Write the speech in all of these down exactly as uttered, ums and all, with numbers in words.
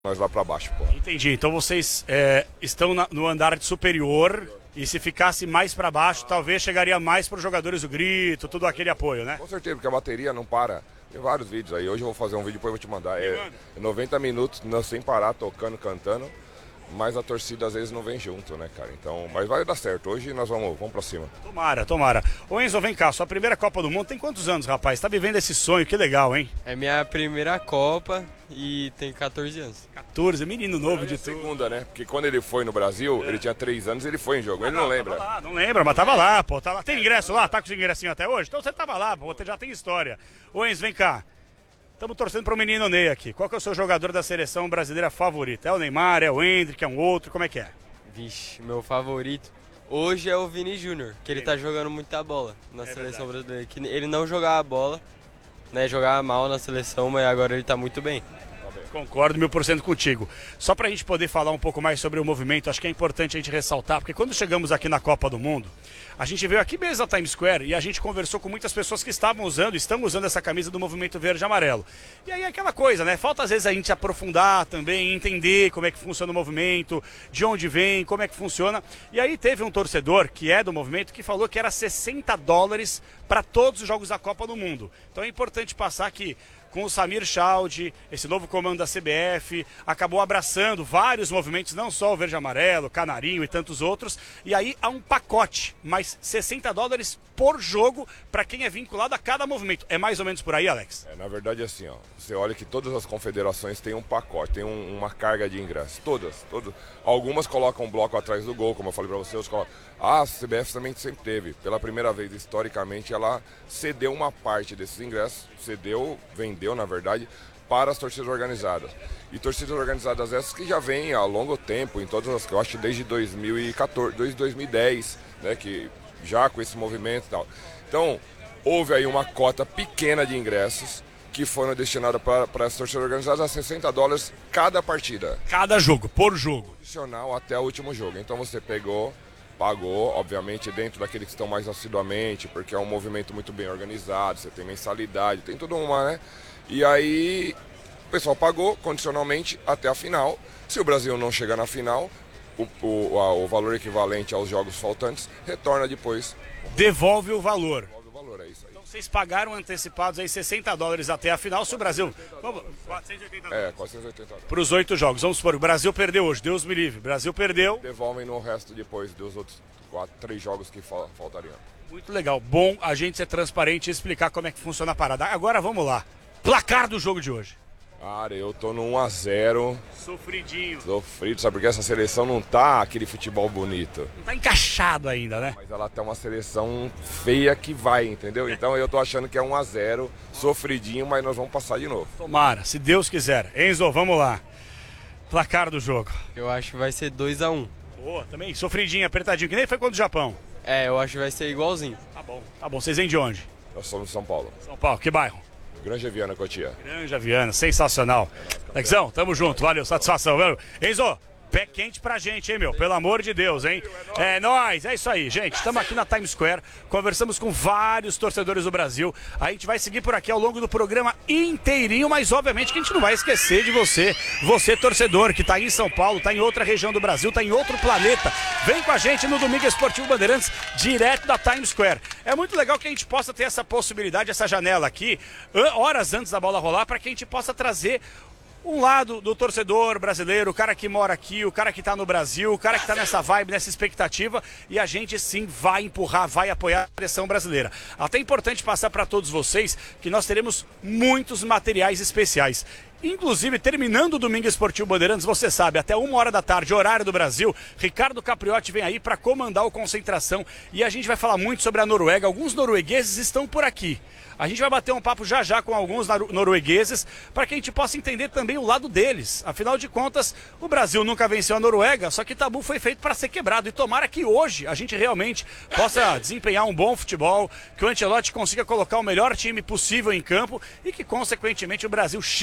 nós lá pra baixo, pô. Entendi. Então vocês é, estão na, no andar superior e se ficasse mais pra baixo, talvez chegaria mais pros jogadores o grito, tudo aquele apoio, né? Com certeza, porque a bateria não para. Tem vários vídeos aí. Hoje eu vou fazer um vídeo e depois eu vou te mandar. É noventa minutos não, sem parar, tocando, cantando. Mas a torcida às vezes não vem junto, né, cara? Então, mas vai dar certo. Hoje nós vamos, vamos pra cima. Tomara, tomara. Ô Enzo, vem cá, sua primeira Copa do Mundo tem quantos anos, rapaz? Tá vivendo esse sonho, que legal, hein? É minha primeira Copa e tenho quatorze anos. quatorze, menino novo de é tudo. Segunda, né? Porque quando ele foi no Brasil, é. ele tinha três anos e ele foi em jogo. Ele não, não lembra. Lá, não lembra, mas tava lá, pô. Tá lá. Tem ingresso lá? Tá com os ingressinhos até hoje? Então você tava lá, pô. Você já tem história. Ô Enzo, vem cá. Estamos torcendo para o menino Ney aqui. Qual que é o seu jogador da seleção brasileira favorito? É o Neymar, é o Endrick, é um outro? Como é que é? Vixe, meu favorito hoje é o Vini Júnior, que ele tá jogando muita bola na é seleção verdade. brasileira. Que ele não jogava bola, né? Jogava mal na seleção, mas agora ele tá muito bem. Concordo mil por cento contigo. Só para a gente poder falar um pouco mais sobre o movimento, acho que é importante a gente ressaltar, porque quando chegamos aqui na Copa do Mundo, a gente veio aqui mesmo na Times Square e a gente conversou com muitas pessoas que estavam usando, estão usando essa camisa do movimento verde e amarelo. E aí é aquela coisa, né? Falta às vezes a gente aprofundar também, entender como é que funciona o movimento, de onde vem, como é que funciona. E aí teve um torcedor que é do movimento que falou que era sessenta dólares para todos os jogos da Copa do Mundo. Então é importante passar que com o Samir Chaldi, esse novo comando da C B F, acabou abraçando vários movimentos, não só o verde e amarelo, canarinho e tantos outros, e aí há um pacote, mais sessenta dólares por jogo para quem é vinculado a cada movimento. É mais ou menos por aí, Alex? É, na verdade, assim, ó, você olha que todas as confederações têm um pacote, tem um, uma carga de ingressos, todas, todas. Algumas colocam um bloco atrás do gol, como eu falei para vocês, colocam... Ah, a C B F também sempre teve, pela primeira vez historicamente, ela cedeu uma parte desses ingressos, cedeu, vendeu, na verdade, para as torcidas organizadas. E torcidas organizadas essas que já vêm há longo tempo, em todas as, eu acho desde dois mil e quatorze, desde dois mil e dez, né, que já com esse movimento e tal. Então, houve aí uma cota pequena de ingressos que foram destinados para, para as torcidas organizadas a sessenta dólares cada partida. Cada jogo, por jogo. Adicional até o último jogo. Então você pegou... Pagou, obviamente, dentro daqueles que estão mais assiduamente, porque é um movimento muito bem organizado, você tem mensalidade, tem tudo uma, né? E aí, o pessoal pagou condicionalmente até a final. Se o Brasil não chegar na final, o, o, a, o valor equivalente aos jogos faltantes retorna depois. Devolve o valor. Devolve o valor, é isso aí. Então vocês pagaram antecipados aí sessenta dólares até a final, se o Brasil... Vamos, quatrocentos e oitenta dólares. É, quatrocentos e oitenta dólares. Para os oito jogos. Vamos supor, o Brasil perdeu hoje, Deus me livre. Brasil perdeu. Devolvem no resto depois dos outros quatro, três jogos que fal, faltariam. Muito legal. Bom a gente ser transparente e explicar como é que funciona a parada. Agora vamos lá. Placar do jogo de hoje. Cara, eu tô no um a zero. Sofridinho. Sofrido, sabe? Porque essa seleção não tá aquele futebol bonito. Não tá encaixado ainda, né? Mas ela tem uma seleção feia que vai, entendeu? Então eu tô achando que é um a zero, sofridinho, mas nós vamos passar de novo. Tomara, se Deus quiser. Enzo, vamos lá. Placar do jogo. Eu acho que vai ser dois a um. Boa, também. Sofridinho, apertadinho, que nem foi contra o Japão. É, eu acho que vai ser igualzinho. Tá bom, tá bom. Vocês vêm de onde? Nós somos de São Paulo. São Paulo, que bairro? Granja Viana, Cotia. Granja Viana, sensacional. Lexão, tamo junto, valeu, satisfação, velho. Enzo, pé quente pra gente, hein, meu? Pelo amor de Deus, hein? É nóis, é isso aí, gente. Estamos aqui na Times Square, conversamos com vários torcedores do Brasil. A gente vai seguir por aqui ao longo do programa inteirinho, mas obviamente que a gente não vai esquecer de você, você torcedor que tá aí em São Paulo, tá em outra região do Brasil, tá em outro planeta. Vem com a gente no Domingo Esportivo Bandeirantes, direto da Times Square. É muito legal que a gente possa ter essa possibilidade, essa janela aqui, horas antes da bola rolar, para que a gente possa trazer um lado do torcedor brasileiro, o cara que mora aqui, o cara que tá no Brasil, o cara que tá nessa vibe, nessa expectativa, e a gente sim vai empurrar, vai apoiar a seleção brasileira. Até é importante passar para todos vocês que nós teremos muitos materiais especiais. Inclusive, terminando o Domingo Esportivo Bandeirantes, você sabe, até uma hora da tarde, horário do Brasil, Ricardo Capriotti vem aí para comandar o Concentração e a gente vai falar muito sobre a Noruega. Alguns noruegueses estão por aqui. A gente vai bater um papo já já com alguns noruegueses para que a gente possa entender também o lado deles. Afinal de contas, o Brasil nunca venceu a Noruega, só que tabu foi feito para ser quebrado. E tomara que hoje a gente realmente possa desempenhar um bom futebol, que o Ancelotti consiga colocar o melhor time possível em campo e que, consequentemente, o Brasil chegue nas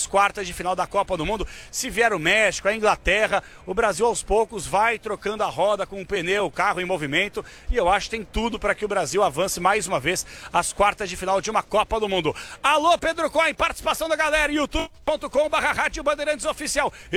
quartas de final da Copa do Mundo. Se vier o México, a Inglaterra, o Brasil aos poucos vai trocando a roda com o pneu, o carro em movimento, e eu acho que tem tudo para que o Brasil avance mais uma vez às quartas de final de uma Copa do Mundo. Alô, Pedro Coin, participação da galera, youtube ponto com barra Rádio Bandeirantes Oficial.